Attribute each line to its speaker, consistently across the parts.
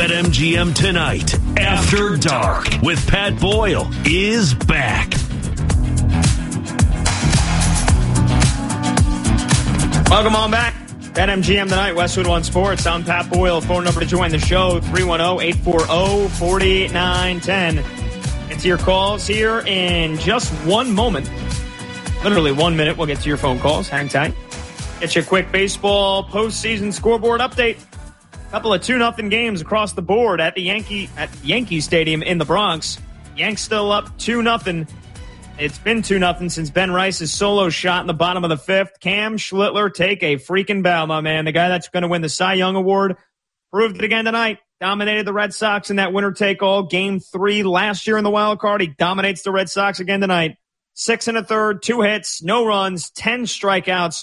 Speaker 1: BetMGM Tonight, After Dark, with Pat Boyle, is back.
Speaker 2: Welcome on back. BetMGM Tonight, Westwood One Sports. I'm Pat Boyle. Phone number to join the show, 310-840-4910. It's your calls here in just 1 moment. Literally 1 minute. We'll get to your phone calls. Hang tight. Get you a quick baseball postseason scoreboard update. A couple of 2-0 games across the board at the Yankee Stadium in the Bronx. Yanks still up 2-0. It's been 2-0 since Ben Rice's solo shot in the bottom of the fifth. Cam Schlittler, take a freaking bow, my man. The guy that's going to win the Cy Young Award proved it again tonight. Dominated the Red Sox in that winner-take-all Game 3 last year in the wild card. He dominates the Red Sox again tonight. 6 1/3, 2 hits, no runs, 10 strikeouts,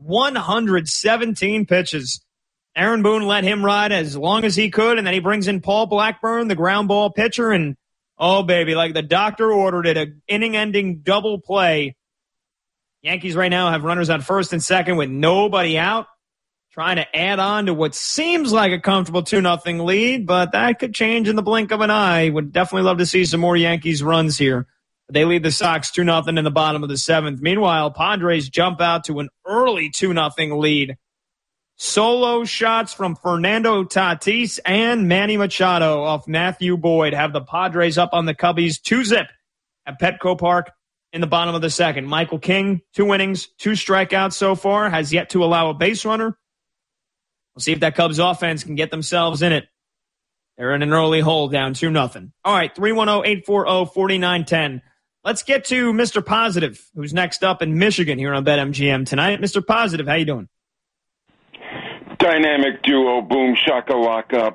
Speaker 2: 117 pitches. Aaron Boone let him ride as long as he could, and then he brings in Paul Blackburn, the ground ball pitcher, and oh, baby, like the doctor ordered it, an inning-ending double play. Yankees right now have runners on first and second with nobody out, trying to add on to what seems like a comfortable 2-0 lead, but that could change in the blink of an eye. Would definitely love to see some more Yankees runs here. They lead the Sox 2-0 in the bottom of the seventh. Meanwhile, Padres jump out to an early 2-0 lead. Solo shots from Fernando Tatis and Manny Machado off Matthew Boyd have the Padres up on the Cubbies 2-0 at Petco Park in the bottom of the second. Michael King, 2 innings, 2 strikeouts so far, has yet to allow a base runner. We'll see if that Cubs offense can get themselves in it. They're in an early hole down 2-0. All right, 310-840-4910. Let's get to Mr. Positive, who's next up in Michigan here on BetMGM tonight. Mr. Positive, how you doing?
Speaker 3: Dynamic duo, boom shakalaka,